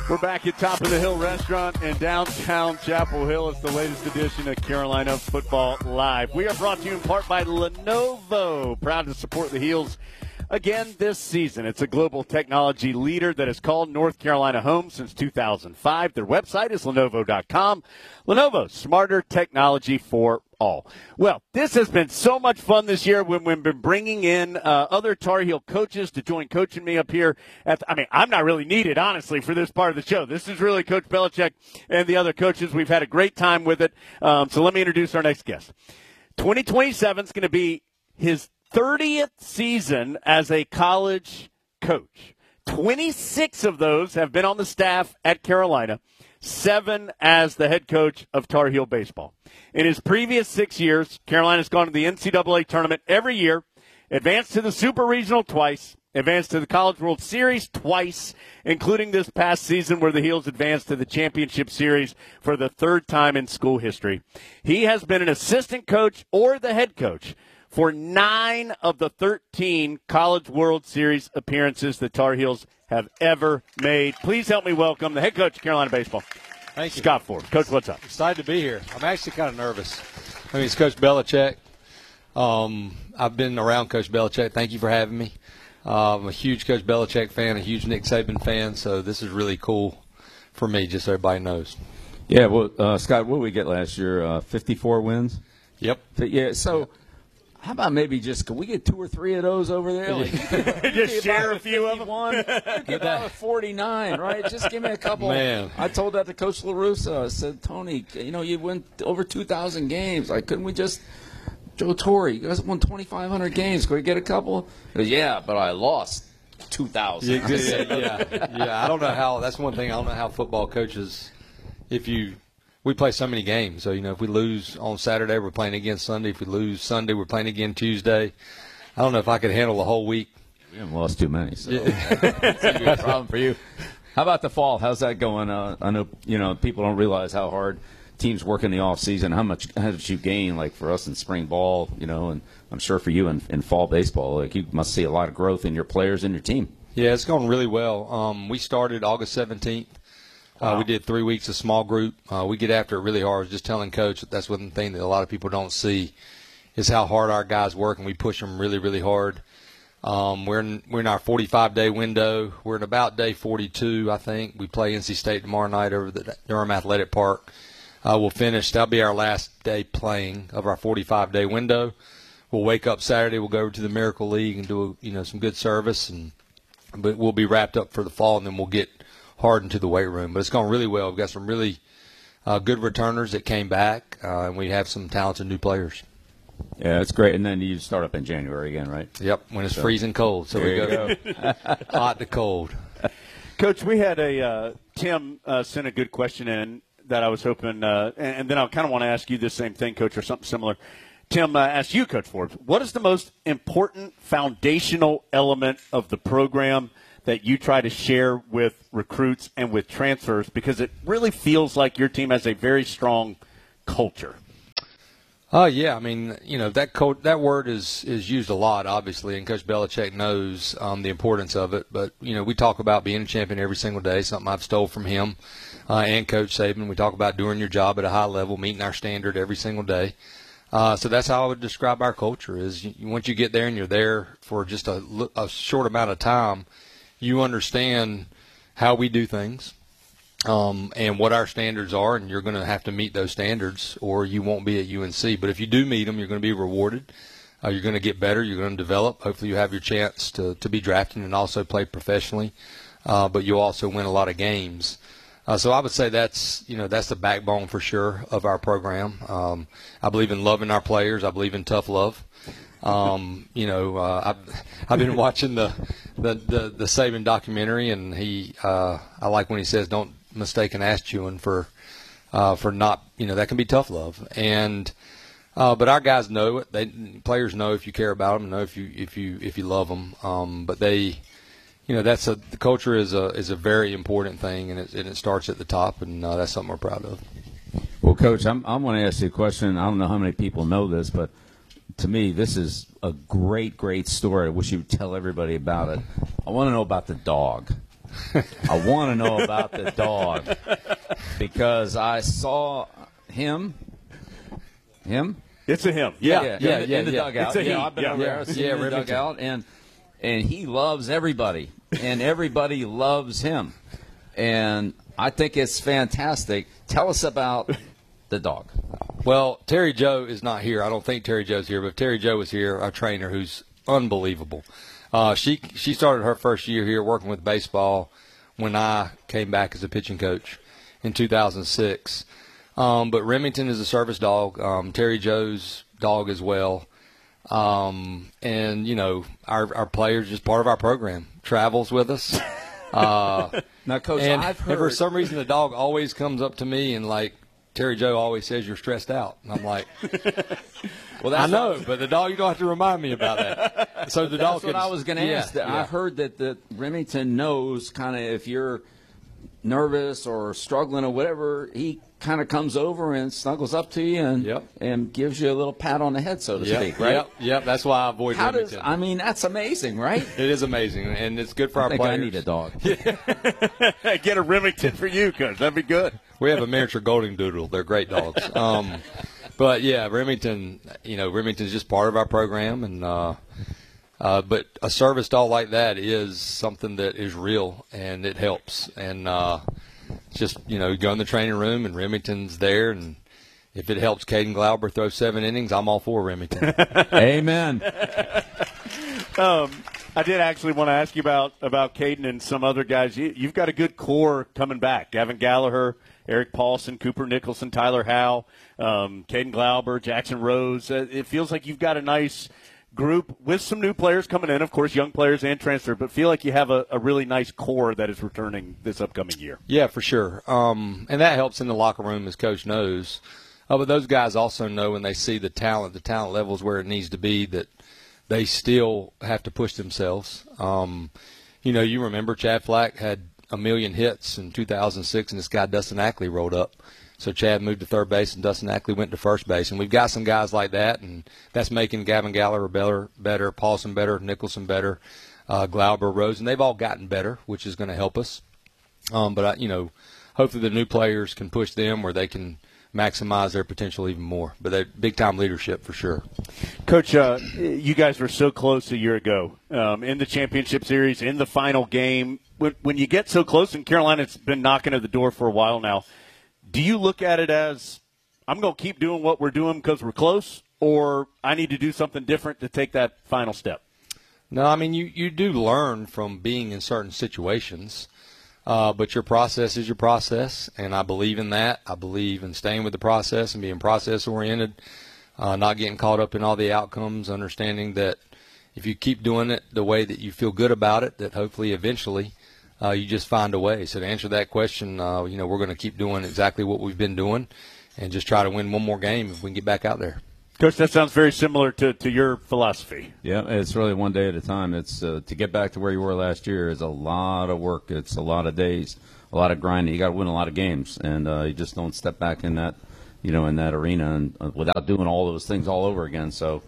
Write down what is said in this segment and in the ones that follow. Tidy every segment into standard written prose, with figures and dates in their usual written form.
We're back at Top of the Hill Restaurant in downtown Chapel Hill. It's the latest edition of Carolina Football Live. We are brought to you in part by Lenovo, proud to support the Heels again this season. It's a global technology leader that has called North Carolina home since 2005. Their website is Lenovo.com. Lenovo, smarter technology for all. Well, this has been so much fun this year when we've been bringing in other Tar Heel coaches to join coaching me up here. I'm not really needed, honestly, for this part of the show. This is really Coach Belichick and the other coaches. We've had a great time with it. So let me introduce our next guest. 2027 is going to be his 30th season as a college coach. 26 of those have been on the staff at Carolina, 7 as the head coach of Tar Heel baseball. In his previous 6 years, Carolina's gone to the NCAA tournament every year, advanced to the Super Regional twice, advanced to the College World Series twice, including this past season where the Heels advanced to the Championship Series for the 3rd time in school history. He has been an assistant coach or the head coach for 9 of the 13 College World Series appearances the Tar Heels have ever made. Please help me welcome the head coach of Carolina baseball, Thank you. Scott Ford. Coach, what's up? Excited to be here. I'm actually kind of nervous. It's Coach Belichick. I've been around Coach Belichick. Thank you for having me. I'm a huge Coach Belichick fan, a huge Nick Saban fan, so this is really cool for me, just so everybody knows. Yeah, well, Scott, what did we get last year? 54 wins? Yep. Yeah, so how about maybe could we get 2 or 3 of those over there? Like, just share a few of them. Get out of 49, right? Just give me a couple. Man. I told that to Coach LaRusso. I said, Tony, you went over 2,000 games. Like, couldn't we just – Joe Torre, you guys won 2,500 games. Could we get a couple? He goes, yeah, but I lost 2,000. Yeah. I don't know how – that's one thing. I don't know how football coaches – we play so many games. So, if we lose on Saturday, we're playing again Sunday. If we lose Sunday, we're playing again Tuesday. I don't know if I could handle the whole week. We haven't lost too many, so it's a good problem for you. How about the fall? How's that going? I know, people don't realize how hard teams work in the off season. How did you gain, like, for us in spring ball, and I'm sure for you in fall baseball, like, you must see a lot of growth in your players and your team. Yeah, it's going really well. We started August 17th. Wow. We did 3 weeks of small group. We get after it really hard. I was just telling Coach that's one thing that a lot of people don't see is how hard our guys work, and we push them really, really hard. We're in our 45-day window. We're in about day 42, I think. We play NC State tomorrow night over the Durham Athletic Park. We'll finish. That'll be our last day playing of our 45-day window. We'll wake up Saturday. We'll go over to the Miracle League and do some good service, but we'll be wrapped up for the fall, and then we'll get hard into the weight room. But it's going really well. We've got some really good returners that came back, and we have some talented new players. Yeah, that's great. And then you start up in January again, right? Yep, when it's freezing cold. So we go hot to cold. Coach, we had Tim sent a good question in that I was hoping, and then I kind of want to ask you the same thing, Coach, or something similar. Tim asked you, Coach Forbes, what is the most important foundational element of the program that you try to share with recruits and with transfers, because it really feels like your team has a very strong culture? Yeah, that word is used a lot, obviously, and Coach Belichick knows the importance of it. But, we talk about being a champion every single day, something I've stole from him and Coach Saban. We talk about doing your job at a high level, meeting our standard every single day. So that's how I would describe our culture is once you get there and you're there for just a short amount of time, you understand how we do things and what our standards are, and you're going to have to meet those standards or you won't be at UNC. But if you do meet them, you're going to be rewarded. You're going to get better. You're going to develop. Hopefully you have your chance to be drafted and also play professionally, but you'll also win a lot of games. So I would say that's the backbone for sure of our program. I believe in loving our players. I believe in tough love. I've been watching the Saban documentary, and I like when he says, "Don't mistake an ass chewing for not." That can be tough love, but our guys know it. Players know if you care about them, know if you love them. But they, the culture is a very important thing, and it starts at the top, and that's something we're proud of. Well, Coach, I'm going to ask you a question. I don't know how many people know this, but to me, this is a great, great story. I wish you would tell everybody about it. I want to know about the dog. I want to know about the dog because I saw him. It's a him. Yeah. In the dugout. It's a he. I've been over there. I've seen him in the dugout, and he loves everybody, and everybody loves him, and I think it's fantastic. Tell us about the dog. Well, Terry Joe is not here. I don't think Terry Joe's here, but if Terry Joe is here, our trainer, who's unbelievable. She started her first year here working with baseball when I came back as a pitching coach in 2006. But Remington is a service dog. Terry Joe's dog as well. And, you know, our player's just part of our program. Travels with us. Now, Coach, I've heard. And for some reason, the dog always comes up to me and, like, Terry Joe always says you're stressed out. And I'm like, well, I know, but the dog, you don't have to remind me about that. So the dog. That's what I was going to ask. Yeah. I've heard that Remington knows kind of if you're nervous or struggling or whatever, he kind of comes over and snuggles up to you and gives you a little pat on the head, so to speak, right? Yep. That's why I avoid Remington. That's amazing, right? It is amazing, and it's good for our players. I need a dog. Get a Remington for you, Coach. That'd be good. We have a miniature golden doodle. They're great dogs. But yeah, Remington. You know, Remington's just part of our program, and but a service dog like that is something that is real and it helps. And just, you know, you go in the training room and Remington's there, and if it helps Caden Glauber throw 7 innings, I'm all for Remington. Amen. I did actually want to ask you about Caden and some other guys. You've got a good core coming back. Gavin Gallagher, Eric Paulson, Cooper Nicholson, Tyler Howe, Caden Glauber, Jackson Rose. It feels like you've got a nice group with some new players coming in, of course, young players and transfer, but feel like you have a really nice core that is returning this upcoming year. Yeah, for sure. And that helps in the locker room, as Coach knows. But those guys also know when they see the talent levels where it needs to be, that they still have to push themselves. You know, you remember Chad Flack had 1 million hits in 2006, and this guy Dustin Ackley rolled up. So Chad moved to third base, and Dustin Ackley went to first base. And we've got some guys like that, and that's making Gavin Gallagher better, Paulson better, Nicholson better, Glauber, Rose, and they've all gotten better, which is going to help us. But, you know, hopefully the new players can push them where they can maximize their potential even more. But they're big-time leadership for sure. Coach, you guys were so close a year ago in the championship series, in the final game. When you get so close, and Carolina's been knocking at the door for a while now, do you look at it as, I'm going to keep doing what we're doing because we're close, or I need to do something different to take that final step? No, I mean, you do learn from being in certain situations, but your process is your process, and I believe in that. I believe in staying with the process and being process-oriented, not getting caught up in all the outcomes, understanding that if you keep doing it the way that you feel good about it, that hopefully eventually you just find a way. So to answer that question, you know, we're going to keep doing exactly what we've been doing and just try to win one more game if we can get back out there. Coach, that sounds very similar to your philosophy. Yeah, it's really one day at a time. It's to get back to where you were last year is a lot of work. It's a lot of days, a lot of grinding. You got to win a lot of games, and you just don't step back in that, you know, in that arena and without doing all those things all over again. So,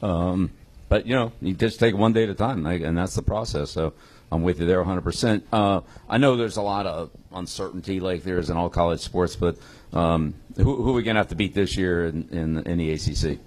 but you know, you just take it one day at a time, and that's the process. So I'm with you there 100%. I know there's a lot of uncertainty like there is in all college sports, but who are we going to have to beat this year in the ACC?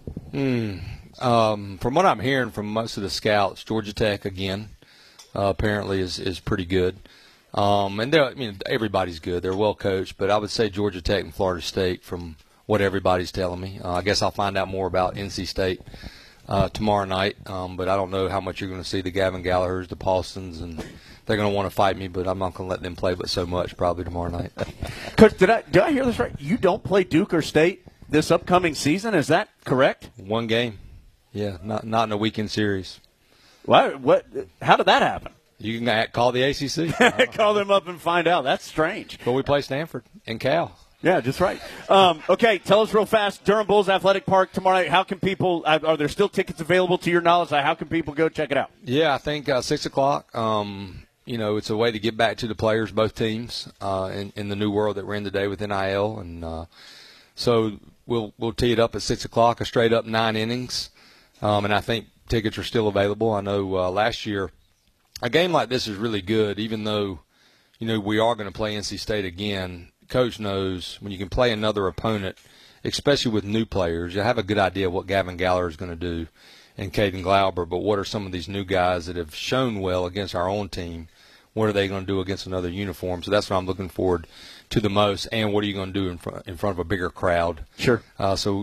From what I'm hearing from most of the scouts, Georgia Tech, again, apparently is pretty good. And I mean, everybody's good. They're well coached, but I would say Georgia Tech and Florida State from what everybody's telling me. I guess I'll find out more about NC State tomorrow night, but I don't know how much you're going to see the Gavin Gallaghers, the Paulsons, and they're going to want to fight me, but I'm not going to let them play but so much probably tomorrow night. Coach, did I hear this right? You don't play Duke or State this upcoming season? Is that correct? One game. Yeah, not in a weekend series. What? How did that happen? You can call the ACC. Call them up and find out. That's strange. But we play Stanford and Cal. Yeah, just right. Okay, tell us real fast, Durham Bulls Athletic Park tomorrow night. How can people, are there still tickets available to your knowledge? How can people go check it out? Yeah, I think 6 o'clock. You know, it's a way to get back to the players, both teams, in the new world that we're in today with NIL. And so we'll tee it up at 6 o'clock, a straight-up 9 innings. And I think tickets are still available. I know last year a game like this is really good, even though we are going to play NC State again. Coach knows when you can play another opponent, especially with new players, you have a good idea of what Gavin Galler is going to do and Caden Glauber, but what are some of these new guys that have shown well against our own team? What are they going to do against another uniform? So that's what I'm looking forward to the most. And what are you going to do in front of a bigger crowd? Sure. So,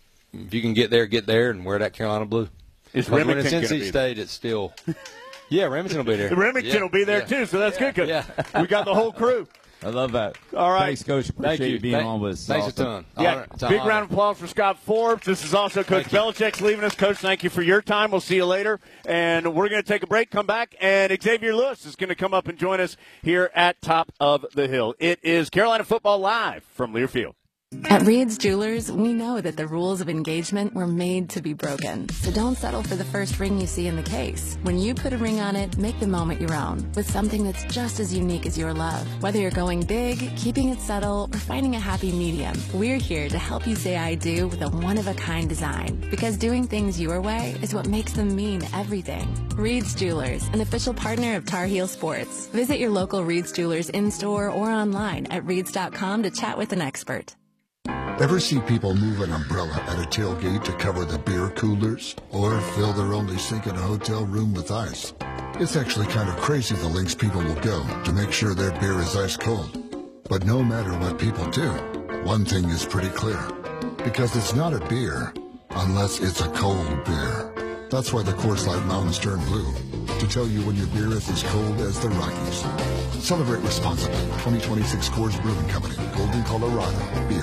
if you can get there and wear that Carolina blue. Is when Remington it's NC State, it's still – yeah, Remington will be there. Remington will be there, too, so that's good. Yeah. We got the whole crew. I love that. All right. Thanks, Coach. Appreciate you being on with us. Thanks awesome. a ton. Yeah, big round of applause for Scott Forbes. This is also Coach Belichick's leaving us. Coach, thank you for your time. We'll see you later. And we're going to take a break, come back, and Xavier Lewis is going to come up and join us here at Top of the Hill. It is Carolina Football Live from Learfield. At Reed's Jewelers, we know that the rules of engagement were made to be broken. So don't settle for the first ring you see in the case. When you put a ring on it, make the moment your own with something that's just as unique as your love. Whether you're going big, keeping it subtle, or finding a happy medium, we're here to help you say I do with a one-of-a-kind design. Because doing things your way is what makes them mean everything. Reed's Jewelers, an official partner of Tar Heel Sports. Visit your local Reed's Jewelers in-store or online at reeds.com to chat with an expert. Ever see people move an umbrella at a tailgate to cover the beer coolers? Or fill their only sink in a hotel room with ice? It's actually kind of crazy the lengths people will go to make sure their beer is ice cold. But no matter what people do, one thing is pretty clear. Because it's not a beer unless it's a cold beer. That's why the Coors Light Mountains turn blue. To tell you when your beer is as cold as the Rockies. Celebrate responsibly. 2026 Coors Brewing Company. Golden, Colorado. Beer.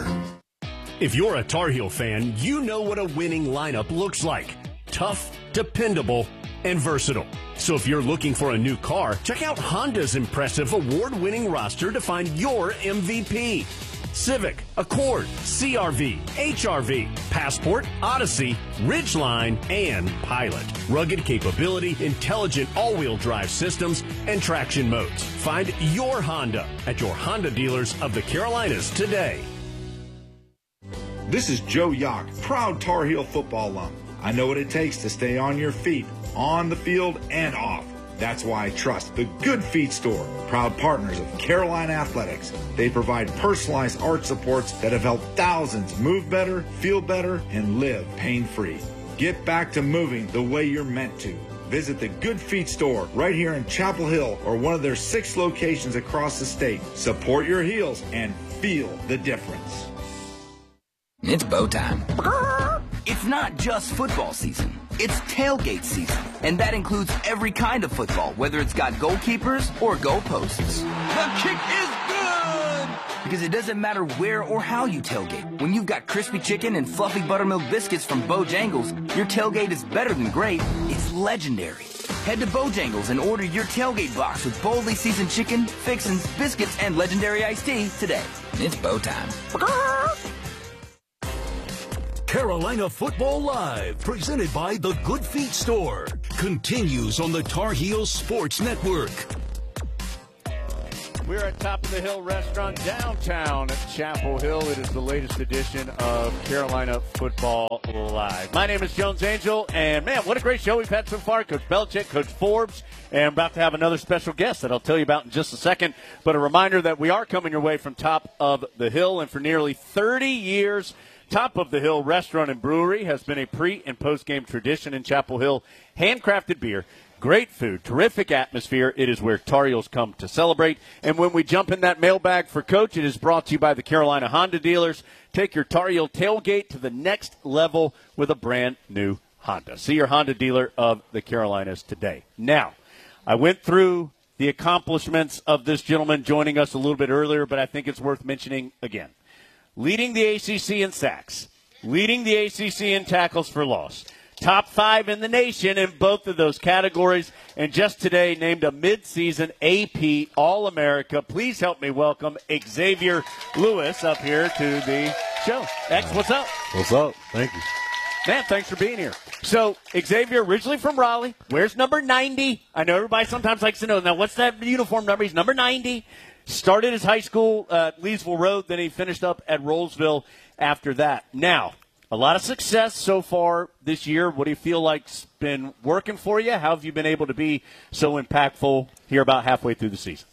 If you're a Tar Heel fan, you know what a winning lineup looks like. Tough, dependable, and versatile. So if you're looking for a new car, check out Honda's impressive award-winning roster to find your MVP. Civic, Accord, CRV, HRV, Passport, Odyssey, Ridgeline, and Pilot. Rugged capability, intelligent all-wheel drive systems, and traction modes. Find your Honda at your Honda dealers of the Carolinas today. This is Joe Yock, proud Tar Heel football alum. I know what it takes to stay on your feet, on the field and off. That's why I trust the Good Feet Store, proud partners of Carolina Athletics. They provide personalized art supports that have helped thousands move better, feel better, and live pain-free. Get back to moving the way you're meant to. Visit the Good Feet Store right here in Chapel Hill or one of their 6 locations across the state. Support your heels and feel the difference. It's bow time. It's not just football season. It's tailgate season. And that includes every kind of football, whether it's got goalkeepers or goalposts. The kick is good! Because it doesn't matter where or how you tailgate. When you've got crispy chicken and fluffy buttermilk biscuits from Bojangles, your tailgate is better than great. It's legendary. Head to Bojangles and order your tailgate box with boldly seasoned chicken, fixins, biscuits, and legendary iced tea today. It's bow time. Carolina Football Live, presented by the Good Feet Store, continues on the Tar Heels Sports Network. We're at Top of the Hill Restaurant downtown at Chapel Hill. It is the latest edition of Carolina Football Live. My name is Jones Angel, and man, what a great show we've had so far. Coach Belichick, Coach Forbes, and I'm about to have another special guest that I'll tell you about in just a second. But a reminder that we are coming your way from Top of the Hill, and for nearly 30 years, Top of the Hill Restaurant and Brewery has been a pre- and post-game tradition in Chapel Hill. Handcrafted beer, great food, terrific atmosphere. It is where Tar Heels come to celebrate. And when we jump in that mailbag for Coach, it is brought to you by the Carolina Honda dealers. Take your Tar Heel tailgate to the next level with a brand new Honda. See your Honda dealer of the Carolinas today. Now, I went through the accomplishments of this gentleman joining us a little bit earlier, but I think it's worth mentioning again. Leading the ACC in sacks, leading the ACC in tackles for loss, top 5 in the nation in both of those categories, and just today named a midseason AP All-America. Please help me welcome Xavier Lewis up here to the show. X, what's up? What's up? Thank you. Man, thanks for being here. So, Xavier, originally from Raleigh, wears number 90. I know everybody sometimes likes to know, now what's that uniform number? He's number 90. Started his high school at Leesville Road, then he finished up at Rollsville after that. Now, a lot of success so far this year. What do you feel like's been working for you? How have you been able to be so impactful here about halfway through the season?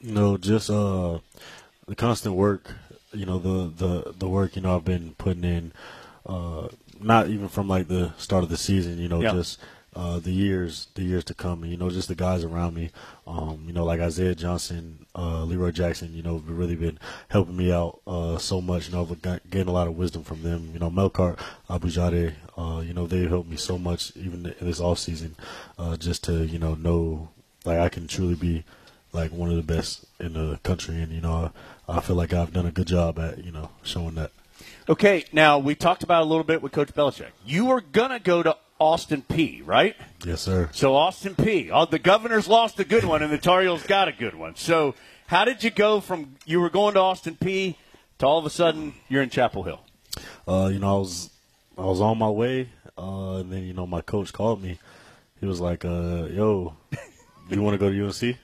Just the constant work. The work. I've been putting in. Not even from like the start of the season. Just the years to come. And, just the guys around me. Like Isaiah Johnson, Leroy Jackson. Have really been helping me out so much. I've gained a lot of wisdom from them. Melkart, Abujade. They helped me so much even in this off season. Just to know like I can truly be like one of the best in the country, and I feel like I've done a good job at showing that. Okay, now we talked about it a little bit with Coach Belichick. You were gonna go to Austin Peay, right? Yes, sir. So Austin Peay. The Governors lost a good one, and the Tar Heels got a good one. So how did you go from you were going to Austin Peay to all of a sudden you're in Chapel Hill? I was on my way, and then my coach called me. He was like, "Yo, you want to go to UNC?"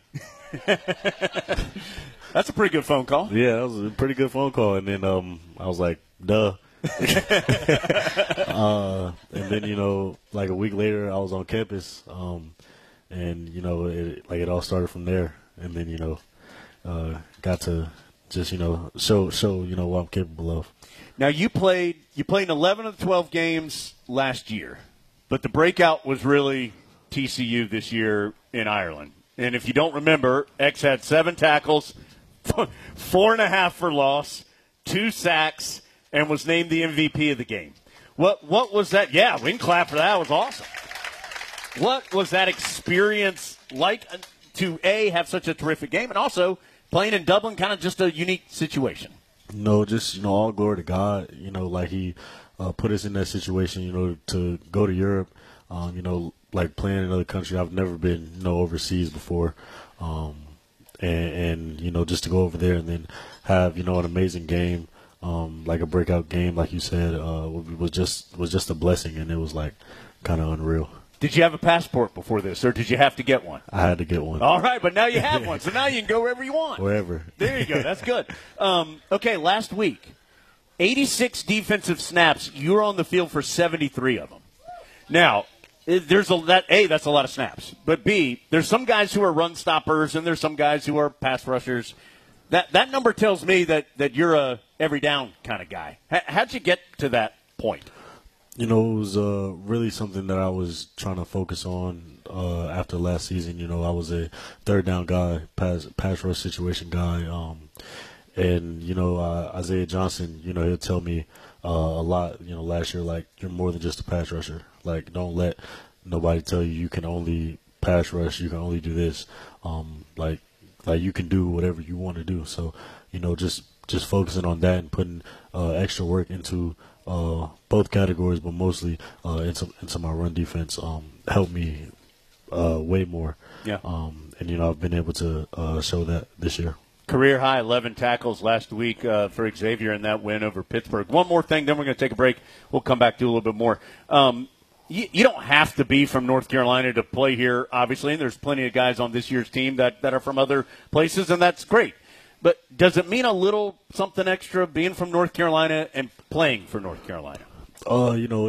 That's a pretty good phone call. Yeah, that was a pretty good phone call. And then I was like, duh. And then, like a week later, I was on campus. And, it all started from there. And then, got to just, show what I'm capable of. Now, you played in 11 of the 12 games last year. But the breakout was really TCU this year in Ireland. And if you don't remember, X had 7 tackles, 4.5 for loss, 2 sacks, and was named the MVP of the game. What was that? Yeah, we can clap for that. It was awesome. What was that experience like to, A, have such a terrific game, and also playing in Dublin, kind of just a unique situation? Just, all glory to God. Like he put us in that situation, to go to Europe, like playing in another country. I've never been, overseas before. And just to go over there and then have, an amazing game, like a breakout game, like you said, was just a blessing. And it was like kind of unreal. Did you have a passport before this, or did you have to get one? I had to get one. All right, but now you have one, so now you can go wherever you want. Wherever. There you go. That's good. Okay, last week, 86 defensive snaps. You were on the field for 73 of them. Now, that's a lot of snaps. But B, there's some guys who are run stoppers, and there's some guys who are pass rushers. That number tells me that you're a every down kind of guy. How'd you get to that point? It was really something that I was trying to focus on after last season. I was a third down guy, pass rush situation guy. And Isaiah Johnson, he'll tell me a lot, last year, like, you're more than just a pass rusher. Like, don't let nobody tell you can only pass rush, you can only do this. Like you can do whatever you want to do. So, just focusing on that and putting extra work into both categories, but mostly into my run defense helped me way more. Yeah. And I've been able to show that this year. Career high 11 tackles last week for Xavier in that win over Pittsburgh. One more thing, then we're going to take a break. We'll come back to a little bit more. You don't have to be from North Carolina to play here, obviously, and there's plenty of guys on this year's team that are from other places, and that's great. But does it mean a little something extra being from North Carolina and playing for North Carolina?